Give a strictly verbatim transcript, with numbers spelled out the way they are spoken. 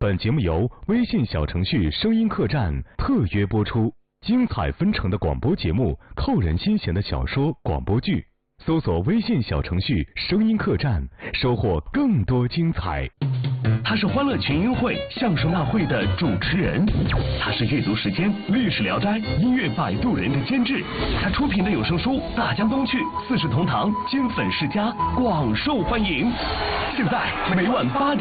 本节目由微信小程序声音客栈特约播出，精彩纷呈的广播节目，扣人心弦的小说、广播剧，搜索微信小程序声音客栈，收获更多精彩。 他是欢乐群英会、相声大会的主持人，他是阅读时间、历史聊斋、音乐摆渡人的监制，他出品的有声书《大江东去》《四世同堂》《金粉世家》广受欢迎。现在每晚八点。